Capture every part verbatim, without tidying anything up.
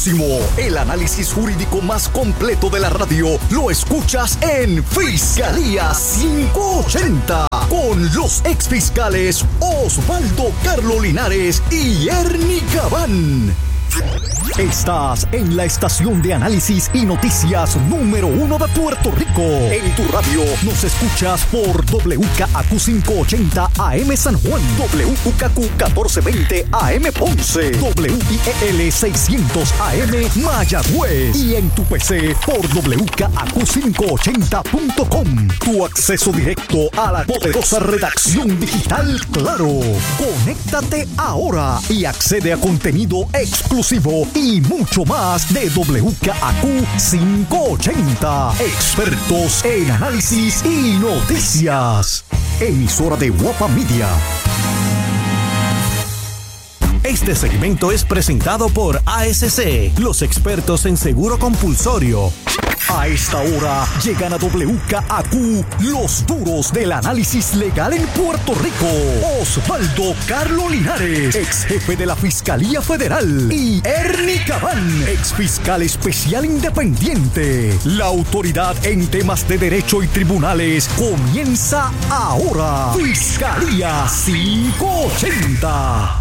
próximo. El análisis jurídico más completo de la radio lo escuchas en Fiscalía quinientos ochenta con los exfiscales Osvaldo Carlos Linares y Ernie Cabán. Estás en la estación de análisis y noticias número uno de Puerto Rico. En tu radio nos escuchas por W K A Q quinientos ochenta A M San Juan, W U K Q catorce veinte A M Ponce, W I E L seiscientos A M Mayagüez y en tu P C por W K A Q quinientos ochenta punto com. Tu acceso directo a la poderosa redacción digital Claro. Conéctate ahora y accede a contenido exclusivo y mucho más de W K A Q quinientos ochenta. Expertos en análisis y noticias. Emisora de Guapa Media. Este segmento es presentado por A S C, los expertos en seguro compulsorio. A esta hora llegan a W K A Q los duros del análisis legal en Puerto Rico. Osvaldo Carlos Linares, ex jefe de la Fiscalía Federal, y Ernie Cabán, ex fiscal especial independiente. La autoridad en temas de derecho y tribunales comienza ahora. Fiscalía quinientos ochenta.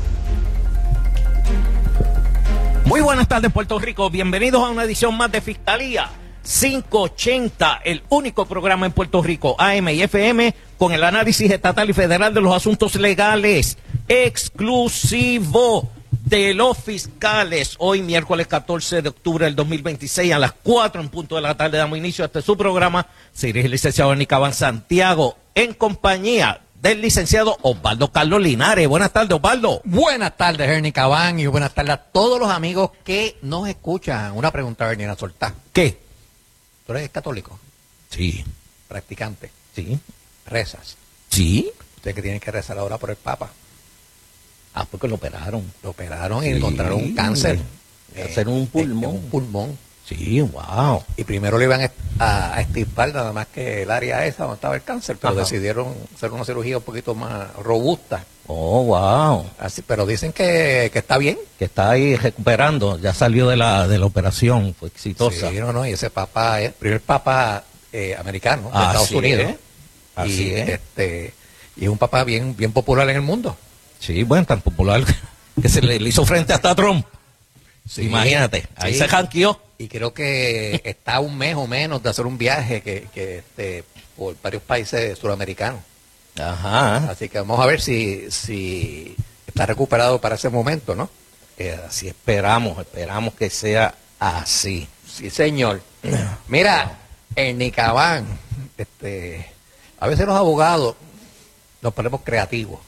Muy buenas tardes, Puerto Rico. Bienvenidos a una edición más de Fiscalía quinientos ochenta, el único programa en Puerto Rico, A M y F M, con el análisis estatal y federal de los asuntos legales, exclusivo de los fiscales. Hoy, miércoles catorce de octubre del dos mil veintiséis, a las cuatro en punto de la tarde, damos inicio a este su programa. Se dirige el licenciado Ernie Cabán Santiago, en compañía del licenciado Osvaldo Carlos Linares. Buenas tardes, Osvaldo. Buenas tardes, Ernie Cabán, y buenas tardes a todos los amigos que nos escuchan. Una pregunta, Ernie, la soltá. ¿Qué? ¿Tú eres católico? Sí. ¿Practicante? Sí. ¿Rezas? Sí. Usted que tiene que rezar ahora por el Papa. Ah, porque lo operaron. Lo operaron y Sí. le encontraron un cáncer. Eh, hacer un pulmón. Eh, un pulmón. Sí, wow. Y primero le iban a, a extirpar nada más que el área esa donde estaba el cáncer, pero Ajá. decidieron hacer una cirugía un poquito más robusta. Oh, wow. Así, pero dicen que, que está bien. Que está ahí recuperando, ya salió de la de la operación, fue exitosa. Sí, no, no, y ese papa es el primer papa eh, americano de Así Estados Unidos. es. Así y, es. este, y es un papa bien, bien popular en el mundo. Sí, bueno, tan popular que se le, le hizo frente hasta a Trump. Sí, Imagínate, ahí sí. se janqueó. Y creo que está a un mes o menos de hacer un viaje que, que este, por varios países suramericanos. Ajá. Así que vamos a ver si, si está recuperado para ese momento, ¿no? Eh, así esperamos, esperamos que sea así. Sí, señor. Mira, en Nicabán, este, a veces los abogados nos ponemos creativos.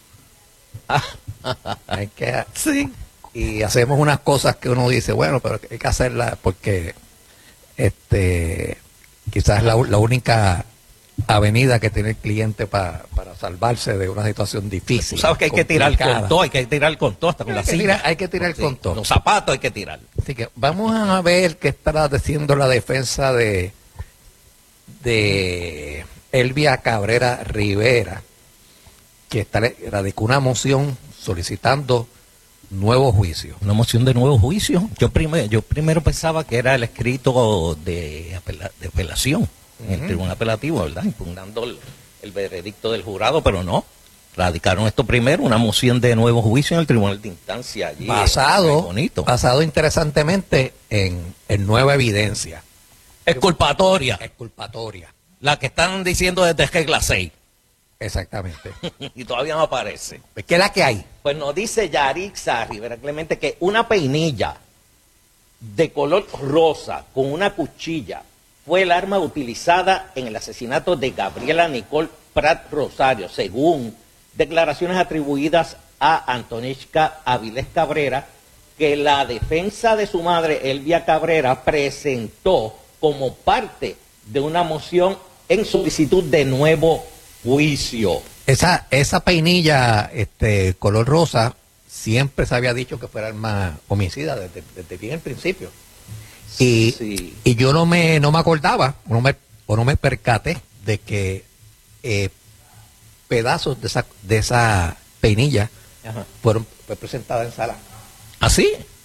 Hay que, Sí. y hacemos unas cosas que uno dice, bueno, pero hay que hacerlas porque este quizás la, la única avenida que tiene el cliente pa, para salvarse de una situación difícil. Tú sabes que hay que tirar complicada. con todo, hay que tirar con todo, hasta con Hay la que silla. tirar- hay que tirar Sí, con todo. Los zapatos hay que tirar. Así que vamos a ver qué estará diciendo la defensa de de Elvia Cabrera Rivera, que está, radicó una moción solicitando nuevo juicio. Una moción de nuevo juicio. Yo primero, yo primero pensaba que era el escrito de, apela, de apelación en el Ujú. tribunal apelativo, ¿verdad? Impugnando el, el veredicto del jurado, pero no. Radicaron esto primero, una moción de nuevo juicio en el tribunal de instancia. Allí, Basado, muy bonito. basado interesantemente en, en nueva evidencia. Exculpatoria. Exculpatoria. La que están diciendo desde regla seis. Exactamente. Y todavía no aparece. ¿Qué es la que hay? Pues nos dice Yarixa Rivera Clemente que una peinilla de color rosa con una cuchilla fue el arma utilizada en el asesinato de Gabriela Nicole Prat Rosario, según declaraciones atribuidas a Antoniska Avilés Cabrera, que la defensa de su madre, Elvia Cabrera, presentó como parte de una moción en solicitud de nuevo juicio. Esa, esa peinilla este, color rosa siempre se había dicho que fuera arma homicida desde, desde bien el principio. Y, Sí. y yo no me, no me acordaba no me, o no me percaté de que eh, pedazos de esa, de esa peinilla Ajá. fueron fue presentada en sala. ¿Así?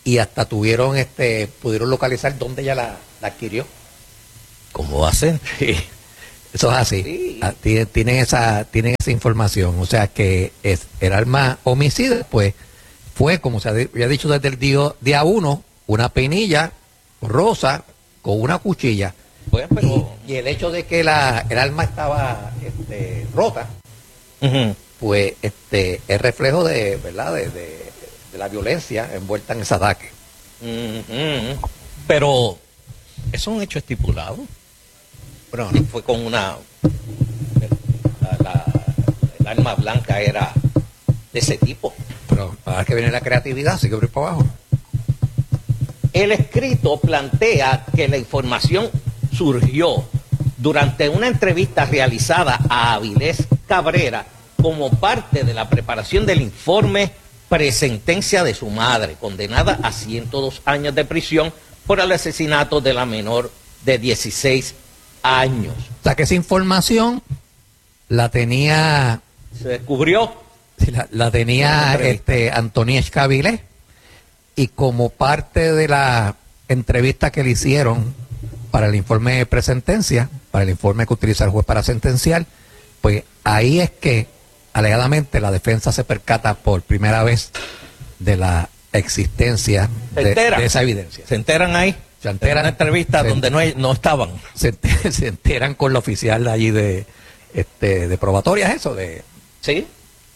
y hasta tuvieron, este, pudieron localizar dónde ella la, la adquirió. ¿Cómo va a ser? Sí, eso es así. Sí. Ah, tienen, tienen esa, tienen esa información. O sea que es, el arma homicida, pues, fue, como se había dicho desde el día, día uno, una peinilla rosa con una cuchilla. Pues, pero... y, y el hecho de que la, el arma estaba este, rota, Uh-huh. pues este es reflejo de, ¿verdad? De, de, de la violencia envuelta en ese ataque. Uh-huh. Pero eso es un hecho estipulado. Bueno, no fue con una... La, la, el arma blanca era de ese tipo. Pero ahora que viene la creatividad, sigue por para abajo. El escrito plantea que la información surgió durante una entrevista realizada a Avilés Cabrera como parte de la preparación del informe presentencia de su madre, condenada a ciento dos años de prisión por el asesinato de la menor de dieciséis años. O sea que esa información la tenía, Se descubrió. la, la tenía este Antonieshka Avilés, y como parte de la entrevista que le hicieron para el informe de presentencia, para el informe que utiliza el juez para sentenciar, pues ahí es que alegadamente la defensa se percata por primera vez de la existencia de, de esa evidencia. ¿Se enteran ahí? Se enteran. En una entrevista se, donde no, hay, no estaban. Se, se enteran con la oficial allí de, este, de probatoria, eso de... Sí.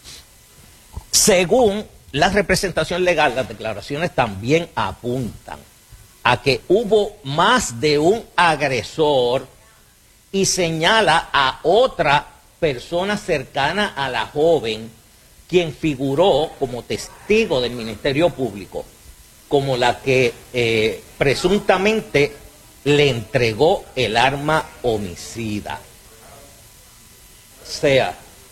Según la representación legal, las declaraciones también apuntan a que hubo más de un agresor y señala a otra persona cercana a la joven, quien figuró como testigo del Ministerio Público, como la que eh, presuntamente le entregó el arma homicida. O sea,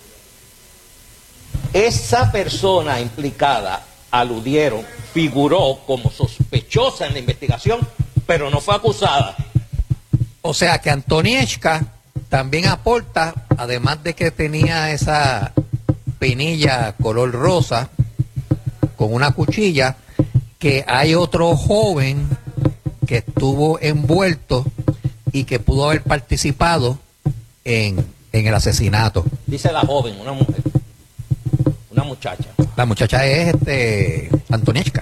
esa persona implicada, aludieron, figuró como sospechosa en la investigación, pero no fue acusada. O sea que Antonieshka también aporta, además de que tenía esa peinilla color rosa con una cuchilla, que hay otro joven que estuvo envuelto y que pudo haber participado en, en el asesinato. Dice la joven, una mujer, una muchacha. La muchacha es este Antonieshka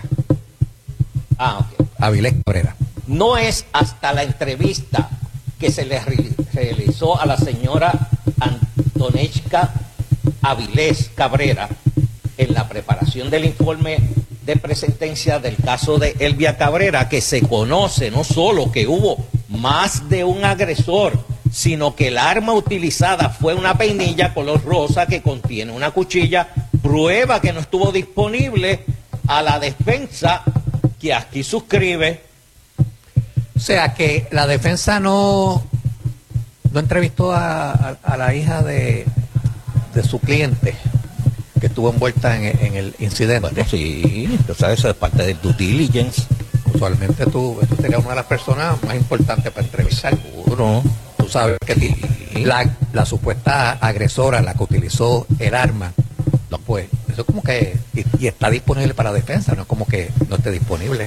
Ah, ok. Avilés Cabrera. No es hasta la entrevista que se le re realizó a la señora Antonieshka Avilés Cabrera en la preparación del informe de presentencia del caso de Elvia Cabrera, que se conoce no solo que hubo más de un agresor, sino que el arma utilizada fue una peinilla color rosa que contiene una cuchilla, prueba que no estuvo disponible a la defensa que aquí suscribe. O sea que la defensa no, no entrevistó a, a, a la hija de, de su cliente que estuvo envuelta en, en el incidente. Bueno, sí, tú sabes, eso es parte del due diligence. Usualmente tú, tú serías una de las personas más importantes para entrevistar. Seguro. Tú sabes que Sí. la, la supuesta agresora, la que utilizó el arma, no, pues eso es como que, y, y está disponible para defensa, no es como que no esté disponible.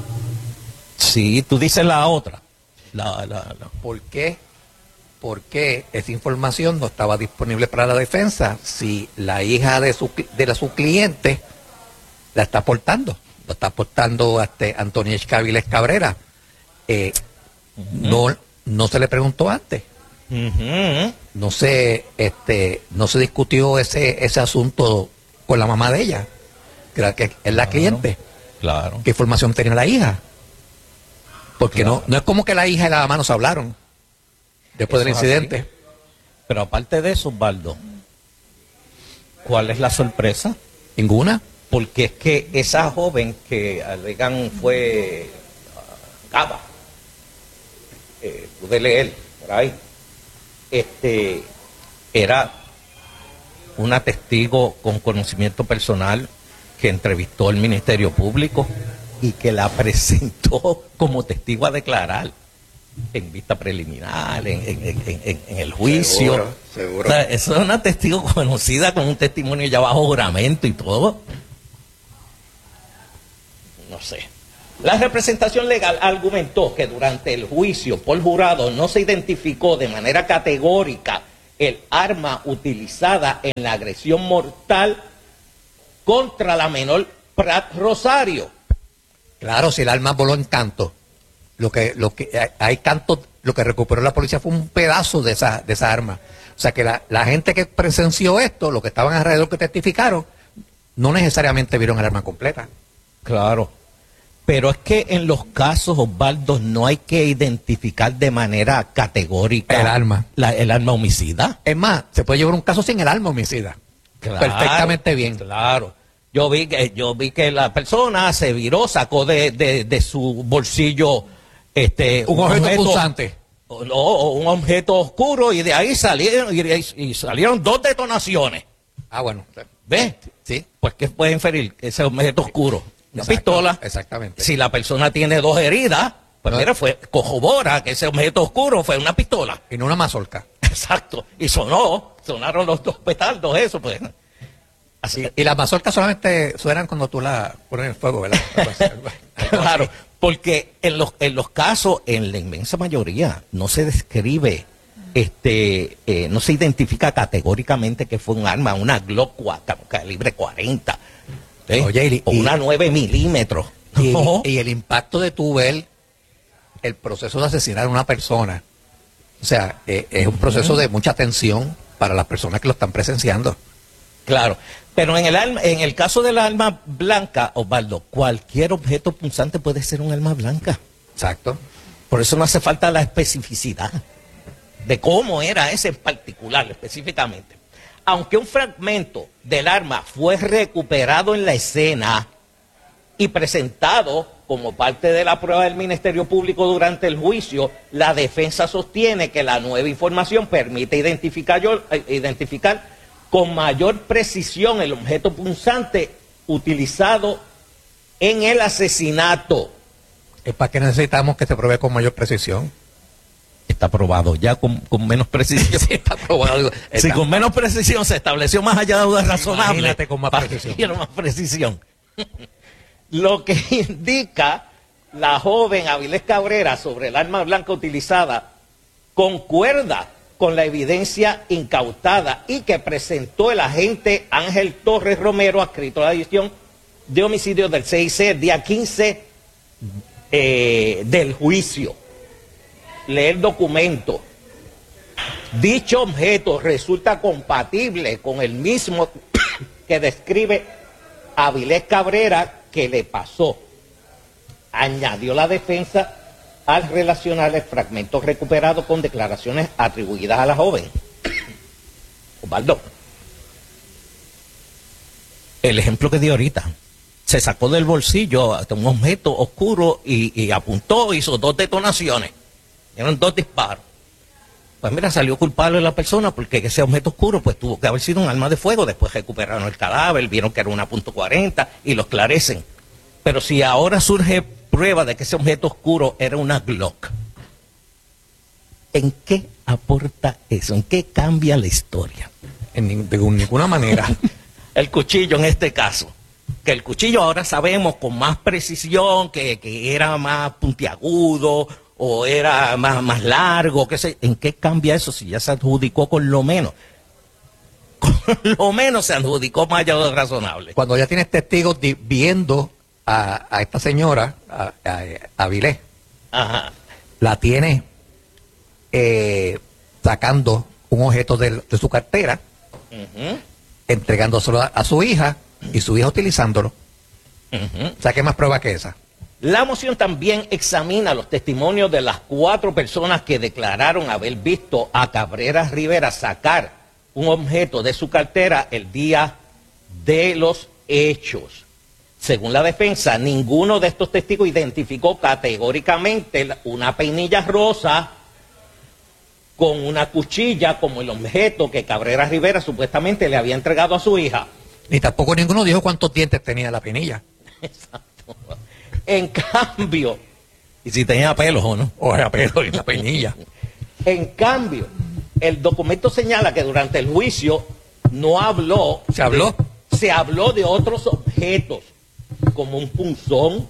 Sí, tú dices la otra. La, la, la. ¿Por qué? ¿Por qué esa información no estaba disponible para la defensa si la hija de su, de la, su cliente la está aportando? Lo está aportando este Antonieshka Avilés Cabrera. Eh, uh-huh. no, no se le preguntó antes. Uh-huh. No se, este, no se discutió ese, ese asunto con la mamá de ella, que, era, que es la claro, cliente. Claro. ¿Qué información tenía la hija? Porque claro. no, no es como que la hija y la mamá no se hablaron después Eso del incidente. Así. Pero aparte de eso, Osvaldo, ¿cuál es la sorpresa? Ninguna. Porque es que esa joven que alegan fue uh, Gaba, eh, pude leer por ahí, este, era una testigo con conocimiento personal que entrevistó al Ministerio Público y que la presentó como testigo a declarar en vista preliminar, en, en, en, en, en el juicio. Seguro, seguro. O sea, eso es una testigo conocida con un testimonio ya bajo juramento y todo. No sé. La representación legal argumentó que durante el juicio por jurado no se identificó de manera categórica el arma utilizada en la agresión mortal contra la menor Prat Rosario. Claro, si el arma voló en canto, lo que, lo que hay canto, lo que recuperó la policía fue un pedazo de esa, de esa arma. O sea que la, la gente que presenció esto, los que estaban alrededor que testificaron, no necesariamente vieron el arma completa. Claro. Pero es que en los casos, Osvaldo, no hay que identificar de manera categórica el arma. La, el arma homicida. Es más, se puede llevar un caso sin el arma homicida. Claro, perfectamente bien. Claro. Yo vi que yo vi que la persona se viró, sacó de, de, de su bolsillo este un, un objeto, objeto punzante. No, un objeto oscuro, y de ahí salieron y, y salieron dos detonaciones. Ah, bueno. ¿Ves? Sí. Pues ¿qué puede inferir? Ese objeto oscuro. Una Exacto, pistola. Exactamente. Si la persona tiene dos heridas, pues no. mira, fue, corrobora que ese objeto oscuro fue una pistola. Y no una mazorca. Exacto. Y sonó, sonaron los dos petardos, eso pues. Así. Y, y las mazorcas solamente suenan cuando tú la pones en el fuego, ¿verdad? Claro, porque en los, en los casos, en la inmensa mayoría, no se describe, este, eh, no se identifica categóricamente que fue un arma, una Glock calibre cuarenta. ¿Eh? Oye, y, o una nueve milímetros. Y, no. y el impacto de tu ver el proceso de asesinar a una persona, o sea, eh, es un proceso de mucha tensión para las personas que lo están presenciando. Claro, pero en el arma, en el caso del arma blanca, Osvaldo, cualquier objeto punzante puede ser un arma blanca. Exacto. Por eso no hace falta la especificidad de cómo era ese en particular, específicamente. Aunque un fragmento del arma fue recuperado en la escena y presentado como parte de la prueba del Ministerio Público durante el juicio, la defensa sostiene que la nueva información permite identificar, identificar con mayor precisión el objeto punzante utilizado en el asesinato. ¿Es para qué necesitamos que se pruebe con mayor precisión? Está probado ya con, con menos precisión. Sí, está probado. Está. Si con menos precisión se estableció más allá de duda razonable. Imagínate con más precisión. Quiero más precisión. Lo que indica la joven Avilés Cabrera sobre el arma blanca utilizada concuerda con la evidencia incautada y que presentó el agente Ángel Torres Romero, adscrito a la División de Homicidios del C I C, el día quince eh, del juicio. Lee el documento. Dicho objeto resulta compatible con el mismo que describe Avilés Cabrera que le pasó. Añadió la defensa al relacionar el fragmento recuperado con declaraciones atribuidas a la joven. Osvaldo, el ejemplo que dio ahorita, se sacó del bolsillo un objeto oscuro y, y apuntó, hizo dos detonaciones. Eran dos disparos. Pues mira, salió culpable la persona porque ese objeto oscuro pues tuvo que haber sido un arma de fuego. Después recuperaron el cadáver, vieron que era una punto cuarenta y lo esclarecen. Pero si ahora surge prueba de que ese objeto oscuro era una Glock, ¿en qué aporta eso? ¿En qué cambia la historia? En, de ninguna manera. El cuchillo en este caso. Que el cuchillo ahora sabemos con más precisión que, que era más puntiagudo o era más, más largo, qué sé. ¿En qué cambia eso si ya se adjudicó con lo menos? Con lo menos se adjudicó más allá de razonable. Cuando ya tienes testigos di, viendo a, a esta señora, a, a, a Avilés, Ajá. la tiene eh, sacando un objeto de, de su cartera, uh-huh. entregándoselo a, a su hija y su hija utilizándolo. Uh-huh. O sea, ¿qué más prueba que esa? La moción también examina los testimonios de las cuatro personas que declararon haber visto a Cabrera Rivera sacar un objeto de su cartera el día de los hechos. Según la defensa, ninguno de estos testigos identificó categóricamente una peinilla rosa con una cuchilla como el objeto que Cabrera Rivera supuestamente le había entregado a su hija. Ni tampoco ninguno dijo cuántos dientes tenía la peinilla. Exacto. En cambio, y si tenía pelos o no, o era pelo y la peinilla. En cambio, el documento señala que durante el juicio no habló. ¿Se habló? De, se habló de otros objetos, como un punzón,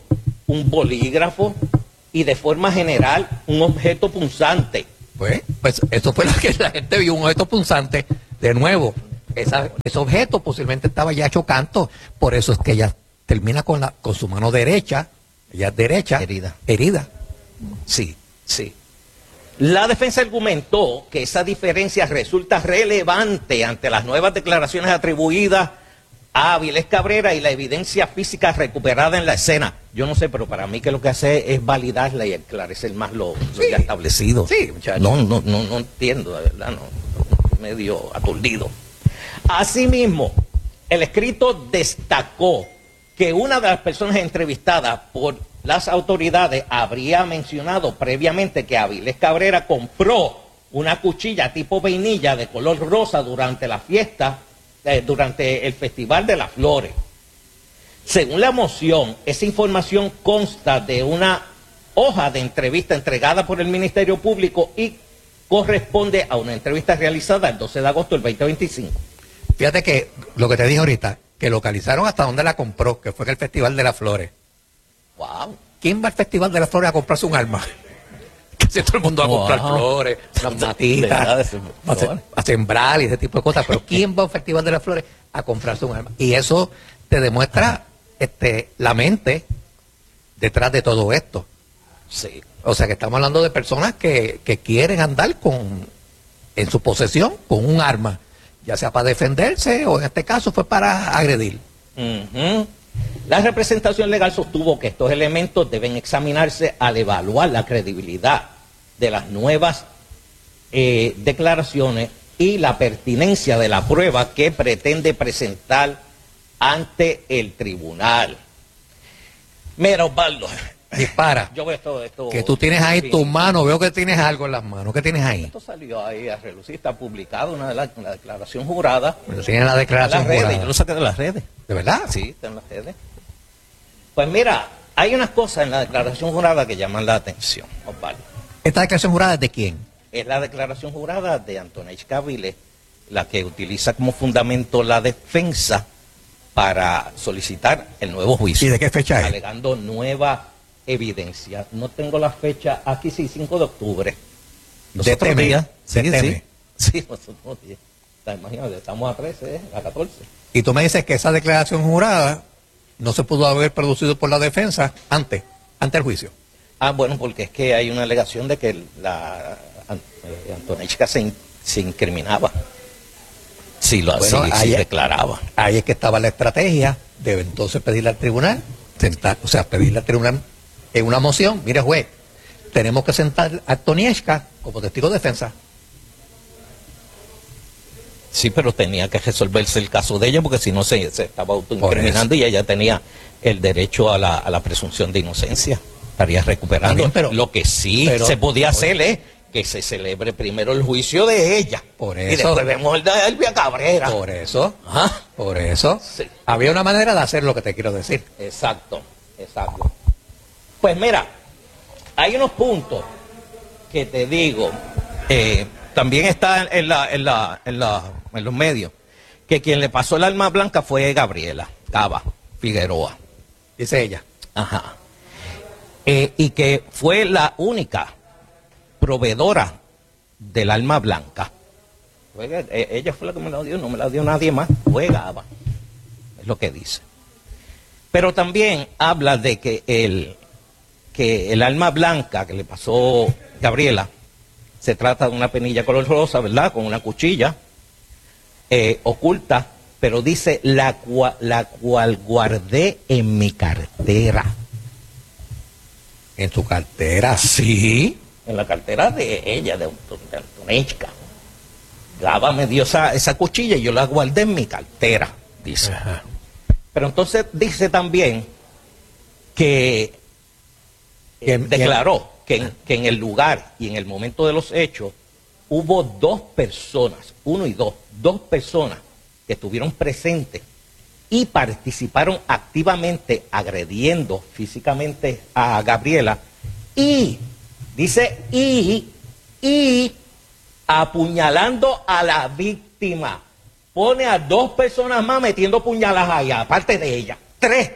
un bolígrafo y de forma general un objeto punzante. Pues, pues eso fue lo que la gente vio, un objeto punzante. De nuevo, esa, ese objeto posiblemente estaba ya hecho canto, por eso es que ella termina con, la, con su mano derecha, ella es derecha, Herida. herida. Sí, sí. La defensa argumentó que esa diferencia resulta relevante ante las nuevas declaraciones atribuidas a Avilés Cabrera y la evidencia física recuperada en la escena. Yo no sé, pero para mí que lo que hace es validarla y esclarecer más lo, lo Sí. ya establecido. Sí, muchacho. No, no, no, no entiendo, de verdad, no, no, medio aturdido. Asimismo, el escrito destacó que una de las personas entrevistadas por las autoridades habría mencionado previamente que Avilés Cabrera compró una cuchilla tipo vainilla de color rosa durante la fiesta, eh, durante el Festival de las Flores. Según la moción, esa información consta de una hoja de entrevista entregada por el Ministerio Público y corresponde a una entrevista realizada el doce de agosto del veinte veinticinco. Fíjate que lo que te dije ahorita, que localizaron hasta donde la compró, que fue en el Festival de las Flores. Wow. ¿Quién va al Festival de las Flores a comprarse un arma? Casi todo el mundo va a comprar Wow. flores, unas De matitas, verdad, eso- a, se- a sembrar y ese tipo de cosas. Pero ¿quién va al Festival de las Flores a comprarse un arma? Y eso te demuestra este, la mente detrás de todo esto. Sí. O sea que estamos hablando de personas que, que quieren andar con en su posesión con un arma, ya sea para defenderse o en este caso fue para agredir. Ujú. La representación legal sostuvo que estos elementos deben examinarse al evaluar la credibilidad de las nuevas eh, declaraciones y la pertinencia de la prueba que pretende presentar ante el tribunal. Mira, Osvaldo, Dispara. yo veo esto, esto Que tú tienes ahí sí. tus manos, veo que tienes algo en las manos. ¿Qué tienes ahí? Esto salió ahí a relucir, está publicado una, de la- una declaración jurada Bueno, tienes la en declaración las redes. jurada. Yo lo saqué de las redes. ¿De verdad? Sí, está en las redes. Pues mira, hay unas cosas en la declaración jurada que llaman la atención, Osvaldo. ¿Esta declaración jurada es de quién? Es la declaración jurada de Antoneich Avilés, la que utiliza como fundamento la defensa para solicitar el nuevo juicio. ¿Y de qué fecha es? Alegando nueva evidencia. No tengo la fecha, aquí sí, cinco de octubre. Los De otros teme, días, de sí, teme. sí, sí, los otros días. O sea, imagínate, estamos a trece, ¿eh? A catorce. Y tú me dices que esa declaración jurada no se pudo haber producido por la defensa antes, antes del juicio. Ah, bueno, porque es que hay una alegación de que la An- eh, Antonechka se, in- se incriminaba. Si lo Bueno, así ahí- declaraba. Ahí es que estaba la estrategia de entonces pedirle al tribunal, sentar, o sea, pedirle al tribunal en una moción, mire juez, tenemos que sentar a Tonieshka como testigo de defensa. Sí, pero tenía que resolverse el caso de ella porque si no se, se estaba autoincriminando y ella tenía el derecho a la, a la presunción de inocencia. Estaría recuperando. Está bien, pero- Lo que sí pero- se podía hacer es que se celebre primero el juicio de ella. Por Y eso- después vemos el de Elvia Cabrera. Por eso, Ajá. por eso, Sí. había una manera de hacer lo que te quiero decir. Exacto, exacto. Pues mira, hay unos puntos que te digo, eh, también está en, la, en, la, en, la, en los medios, que quien le pasó el arma blanca fue Gabriela Cava Figueroa. Dice ella. Ajá. Eh, y que fue la única proveedora del arma blanca. Fue, eh, ella fue la que me la dio, no me la dio nadie más, fue Gaba. Es lo que dice. Pero también habla de que el, que el arma blanca que le pasó Gabriela se trata de una penilla color rosa, ¿verdad? Con una cuchilla eh, oculta, pero dice la, cua- la cual guardé en mi cartera. En tu cartera, sí. En la cartera de ella, de, de Antonechka. Gaba me dio esa, esa cuchilla y yo la guardé en mi cartera, dice. Ajá. Pero entonces dice también que eh, ¿Quién- declaró que en, que en el lugar y en el momento de los hechos hubo dos personas, uno y dos, dos personas que estuvieron presentes y participaron activamente agrediendo físicamente a Gabriela y, dice, y, y apuñalando a la víctima. Pone a dos personas más metiendo puñaladas ahí, aparte de ella. Tres. O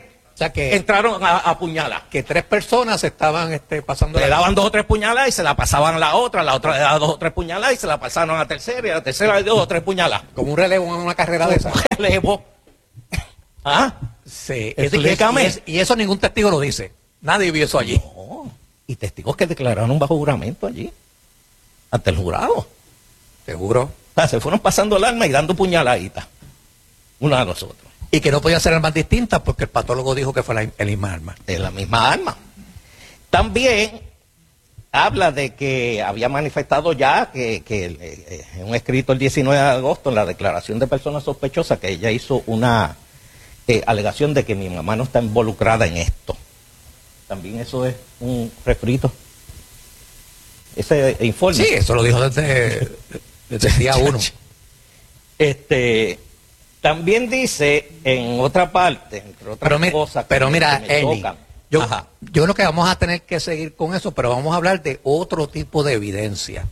sea que entraron a, a puñalar. que tres personas estaban este, pasando. Le la- daban dos o tres puñaladas y se la pasaban a la otra, la otra le daba dos o tres puñaladas y se la pasaron a la tercera, y a la tercera le dio dos o tres puñaladas. como un relevo en una carrera de esas. Relevo. ¿Ah? Sí, Eso, eso- y, dígame. y es- y eso ningún testigo lo dice. Nadie vio eso allí. No. Y testigos que declararon bajo juramento allí. Ante el jurado. Seguro. O sea, se fueron pasando el arma y dando puñaladitas. Uno a los otros. Y que no podía ser armas distintas porque el patólogo dijo que fue la, el misma arma. De la misma arma. También habla de que había manifestado ya que, que eh, en un escrito el diecinueve de agosto en la declaración de personas sospechosas que ella hizo una eh, alegación de que mi mamá no está involucrada en esto. También eso es un refrito. Ese informe. Sí, eso lo dijo desde, desde el día uno. Este, también dice en otra parte, entre otras Pero, mi- cosas que pero me- mira, que me Eli, tocan. yo, Ajá. yo creo que vamos a tener que seguir con eso, pero vamos a hablar de otro tipo de evidencia.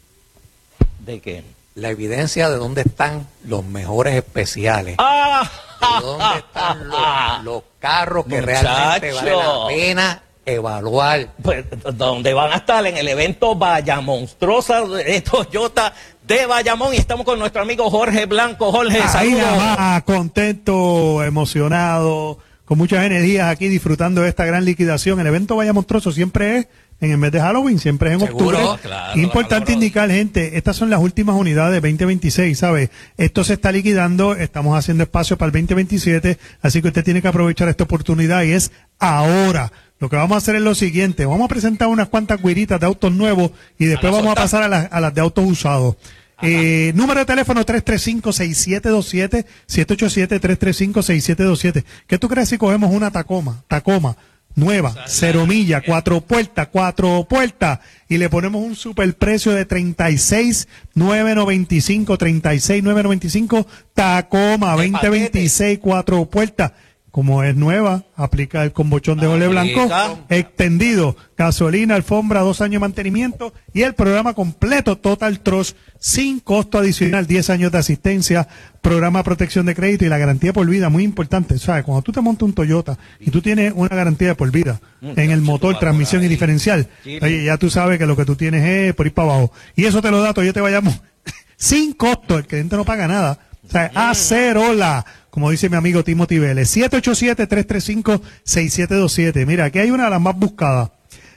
¿De qué? La evidencia de dónde están los mejores especiales. ¡Ah! De dónde están los, los carros que Muchacho. realmente vale la pena evaluar. Pues, donde van a estar en el evento Valla Monstruosa de Toyota de Bayamón, y estamos con nuestro amigo Jorge Blanco. Jorge, Ahí saludos. nada más, contento, emocionado, con muchas energías aquí disfrutando de esta gran liquidación. El evento Vaya Monstruoso siempre es en el mes de Halloween, siempre es en Seguro, octubre. claro, Importante claro. indicar, gente, estas son las últimas unidades veinte veintiséis, ¿sabe? Esto se está liquidando, estamos haciendo espacio para el veinte veintisiete, así que usted tiene que aprovechar esta oportunidad y es ahora. Lo que vamos a hacer es lo siguiente, vamos a presentar unas cuantas guiritas de autos nuevos y después la vamos a solta. pasar a las, a las de autos usados. Eh, número de teléfono tres tres cinco, seis siete dos siete, siete ocho siete, tres tres cinco, seis siete dos siete. ¿Qué tú crees si cogemos una Tacoma, Tacoma, nueva, cero millas, cuatro puertas, cuatro puertas, y le ponemos un superprecio de treinta y seis mil novecientos noventa y cinco, treinta y seis mil novecientos noventa y cinco, Tacoma, De veinte veintiséis, cuatro puertas? Como es nueva, aplica el combochón de Jorge Blanco, Aplica. extendido, gasolina, alfombra, dos años de mantenimiento y el programa completo Total Trust sin costo adicional, diez años de asistencia, programa de protección de crédito y la garantía por vida, muy importante. ¿Sabes? Cuando tú te montas un Toyota y tú tienes una garantía de por vida en el motor, transmisión y diferencial, oye, ya tú sabes que lo que tú tienes es por ir para abajo. Y eso te lo da Toyota Bayamón sin costo, el cliente no paga nada. O sea, acerola, como dice mi amigo Timothy Vélez. siete ocho siete, tres tres cinco, seis siete dos siete. Mira, aquí hay una de las más buscadas.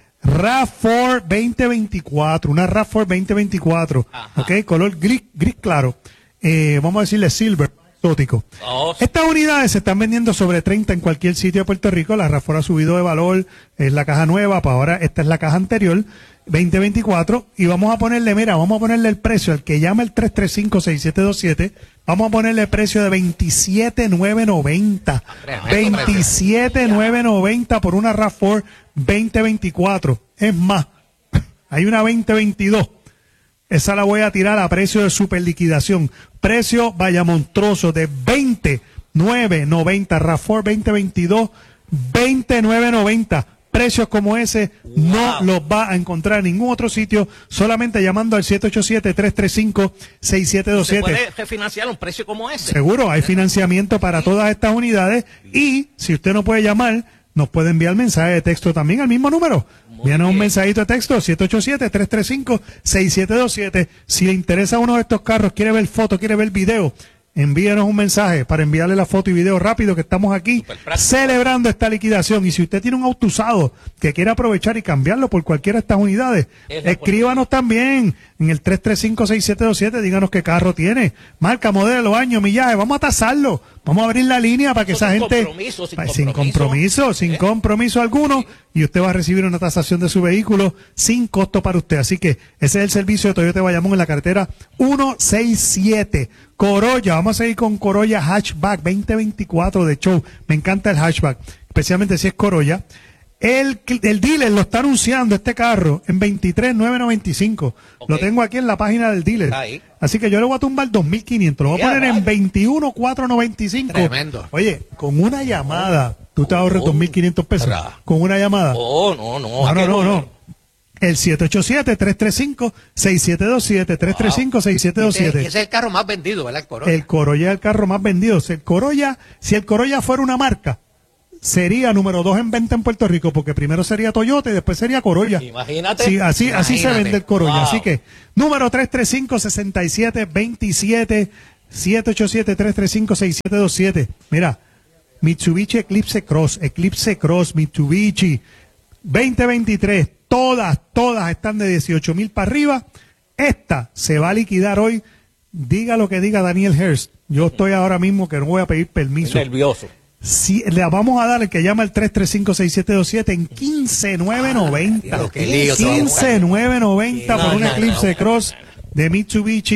RAV cuatro veinte veinticuatro, una RAV cuatro veinte veinticuatro, ok, color gris, gris claro, eh, vamos a decirle silver, exótico. Oh, sí. Estas unidades se están vendiendo sobre treinta en cualquier sitio de Puerto Rico. La RAV cuatro ha subido de valor, es la caja nueva, para ahora esta es la caja anterior, veinte veinticuatro, y vamos a ponerle, mira, vamos a ponerle el precio, al que llama el tres tres cinco, seis siete dos siete, vamos a ponerle el precio de veintisiete mil novecientos noventa, Tremendo veintisiete mil novecientos noventa por una RAV cuatro veinte veinticuatro. Es más, hay una veinte veintidós. Esa la voy a tirar a precio de super liquidación. Precio vaya monstruoso de veinte mil novecientos noventa. RAV cuatro veinte veintidós, veinte mil novecientos noventa. Precios como ese no Wow. los va a encontrar en ningún otro sitio, solamente llamando al siete ocho siete, tres tres cinco, seis siete dos ¿Se siete. puede refinanciar un precio como ese? Seguro, hay financiamiento para todas estas unidades y si usted no puede llamar, nos puede enviar mensaje de texto también al mismo número. Envíanos un bien. mensajito de texto, siete ocho siete, tres tres cinco, seis siete dos siete. Si le interesa uno de estos carros, quiere ver foto, quiere ver video, envíenos un mensaje para enviarle la foto y video rápido, que estamos aquí Superpráctico. celebrando esta liquidación. Y si usted tiene un auto usado que quiere aprovechar y cambiarlo por cualquiera de estas unidades, Es la escríbanos también en el tres tres cinco, seis siete dos siete, díganos qué carro tiene, marca, modelo, año, millaje, vamos a tasarlo, vamos a abrir la línea para que Eso esa sin gente... compromiso, sin Pa- sin compromiso. compromiso, sin ¿Eh? compromiso alguno, y usted va a recibir una tasación de su vehículo sin costo para usted. Así que ese es el servicio de Toyota Bayamón en la carretera ciento sesenta y siete. Corolla, vamos a seguir con Corolla Hatchback veinte veinticuatro de show. Me encanta el hatchback, especialmente si es Corolla. El, el dealer lo está anunciando este carro en veintitrés mil novecientos noventa y cinco. Ok. Lo tengo aquí en la página del dealer. Ahí. Así que yo le voy a tumbar dos mil quinientos. Lo voy a Ya, poner en vale. veintiuno mil cuatrocientos noventa y cinco. Tremendo. Oye, con una llamada, tú te ahorras Oh, dos mil quinientos pesos. tra. Con una llamada. Oh, no, no. No, ¿a no, qué no, número? no. El siete ocho siete, tres tres cinco, seis siete dos siete, tres tres cinco, seis siete dos Ese, siete. ese es el carro más vendido, ¿verdad? El Corolla. El Corolla es el carro más vendido. Si el Corolla, si el Corolla fuera una marca, sería número dos en venta en Puerto Rico, porque primero sería Toyota y después sería Corolla. Imagínate. Sí, así, así se Imagínate. vende el Corolla. Wow. Así que, número tres tres cinco, seis siete dos siete, siete ocho siete, tres tres cinco, seis siete dos siete. Mira, Mitsubishi Eclipse Cross, Eclipse Cross, Mitsubishi veinte veintitrés, todas, todas están de dieciocho mil para arriba. Esta se va a liquidar hoy. Diga lo que diga Daniel Hurst. Yo estoy ahora mismo que no voy a pedir permiso. Nervioso. Si le vamos a dar el que llama el tres tres cinco, seis siete dos siete en quince mil novecientos noventa. Diablo, qué lío se va a buscar. quince mil novecientos noventa No, por un no, Eclipse no. Cross de Mitsubishi.